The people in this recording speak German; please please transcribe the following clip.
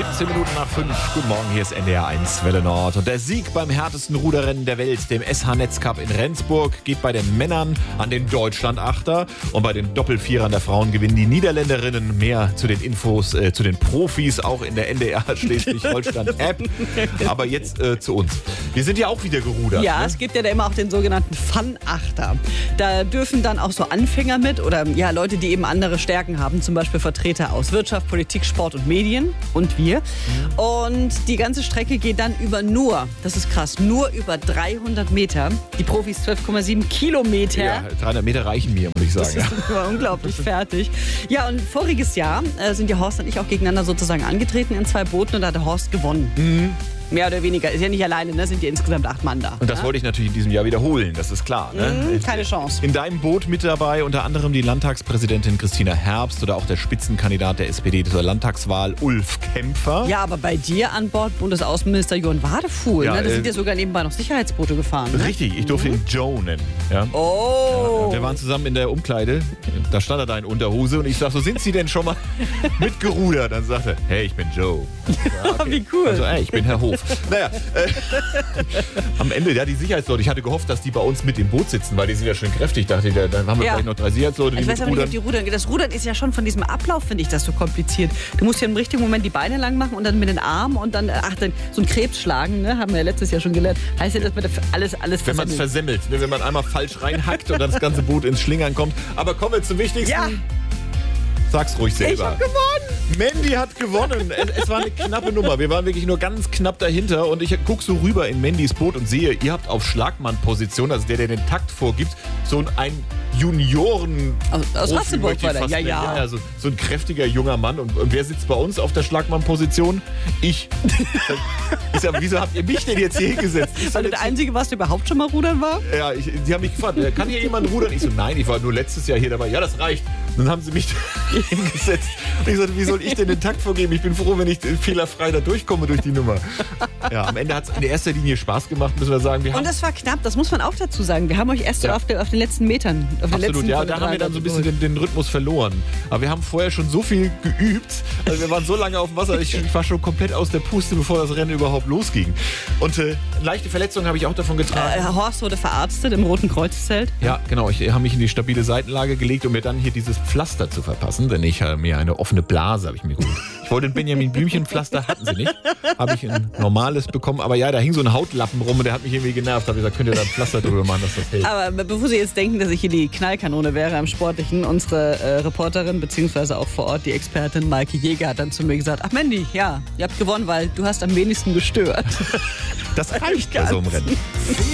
17 Minuten nach 5. Guten Morgen, hier ist NDR 1 Welle Nord. Und der Sieg beim härtesten Ruderrennen der Welt, dem SH-Netz Cup in Rendsburg, geht bei den Männern an den Deutschland-Achter. Und bei den Doppelvierern der Frauen gewinnen die Niederländerinnen. Mehr zu den Infos, zu den Profis, auch in der NDR Schleswig-Holstein-App. Aber jetzt zu uns. Wir sind ja auch wieder gerudert. Ja, ne? Es gibt ja da immer auch den sogenannten Fun-Achter. Da dürfen dann auch so Anfänger mit oder ja Leute, die eben andere Stärken haben. Zum Beispiel Vertreter aus Wirtschaft, Politik, Sport und Medien und wir. Und die ganze Strecke geht dann das ist krass, nur über 300 Meter. Die Profis 12,7 Kilometer. Ja, 300 Meter reichen mir, muss ich sagen. Das ist unglaublich fertig. Ja, und voriges Jahr sind ja Horst und ich auch gegeneinander sozusagen angetreten in 2 Booten und da hat der Horst gewonnen. Mehr oder weniger. Ist ja nicht alleine, ne? Sind ja insgesamt 8 Mann da. Und das wollte ich natürlich in diesem Jahr wiederholen, das ist klar. Ne? Keine Chance. In deinem Boot mit dabei unter anderem die Landtagspräsidentin Christina Herbst oder auch der Spitzenkandidat der SPD zur Landtagswahl Ulf Kämpfer. Ja, aber bei dir an Bord Bundesaußenminister Johann Wadefuhl. Ja, Ne? Da sind ja sogar nebenbei noch Sicherheitsboote gefahren. Ne? Richtig, ich durfte ihn Joe nennen. Ja. Oh. Ja, wir waren zusammen in der Umkleide, da stand er da in Unterhose und ich sag so, sind Sie denn schon mal mitgerudert? Dann sagt er, hey, ich bin Joe. Ja, okay. Wie cool. Also, ich bin Herr Hof. Naja, am Ende, ja, die Sicherheitsleute, ich hatte gehofft, dass die bei uns mit im Boot sitzen, weil die sind ja schön kräftig. Dachte ich, dann haben wir vielleicht noch 3 Sicherheitsleute, die Ich weiß aber nicht, ob die rudern. Das Rudern ist ja schon von diesem Ablauf, finde ich, das so kompliziert. Du musst ja im richtigen Moment die Beine lang machen und dann mit den Armen und dann, dann so einen Krebs schlagen, ne? Haben wir ja letztes Jahr schon gelernt. Heißt ja, dass man alles wenn man es versemmelt, ne? Wenn man einmal falsch reinhackt und dann das ganze Boot ins Schlingern kommt. Aber kommen wir zum Wichtigsten. Ja. Sag's ruhig selber. Ich hab gewonnen! Mandy hat gewonnen. Es war eine knappe Nummer. Wir waren wirklich nur ganz knapp dahinter. Und ich gucke so rüber in Mandys Boot und sehe, ihr habt auf Schlagmann-Position, also der den Takt vorgibt, so ein Junioren... Aus Ratzeburg war der, ja. So ein kräftiger junger Mann. Und wer sitzt bei uns auf der Schlagmann-Position? Ich. Ich sag, wieso habt ihr mich denn jetzt hier hingesetzt? Weil du der Einzige warst, der überhaupt schon mal rudern war? Ja, die haben mich gefragt, kann hier jemand rudern? Ich so, nein, ich war nur letztes Jahr hier dabei. Ja, das reicht. Dann haben sie mich hingesetzt. Und ich sagte, wie soll ich denn den Takt vorgeben? Ich bin froh, wenn ich fehlerfrei da durchkomme durch die Nummer. Ja, am Ende hat es in erster Linie Spaß gemacht, müssen wir sagen. Und es war knapp, das muss man auch dazu sagen. Wir haben euch erst so auf den letzten Metern. Absolut, ja, da haben wir dann so ein bisschen den Rhythmus verloren. Aber wir haben vorher schon so viel geübt. Also wir waren so lange auf dem Wasser, ich war schon komplett aus der Puste, bevor das Rennen überhaupt losging. Und leichte Verletzungen habe ich auch davon getragen. Horst wurde verarztet im Roten Kreuzzelt. Ja, genau. Ich habe mich in die stabile Seitenlage gelegt, um mir dann hier dieses Pflaster zu verpassen. Denn ich habe mir eine offene Blase, habe ich mir geholt. Ich wollte ein Benjamin Blümchen-Pflaster, hatten sie nicht. Habe ich ein normales bekommen. Aber ja, da hing so ein Hautlappen rum und der hat mich irgendwie genervt. Da habe ich gesagt, könnt ihr da ein Pflaster drüber machen, dass das hält. Aber bevor Sie jetzt denken, dass ich hier die Knallkanone wäre am Sportlichen, unsere Reporterin, beziehungsweise auch vor Ort die Expertin Maike Jäger hat dann zu mir gesagt, ach Mandy, ja, ihr habt gewonnen, weil du hast am wenigsten gestört. Das reicht bei so einem Rennen.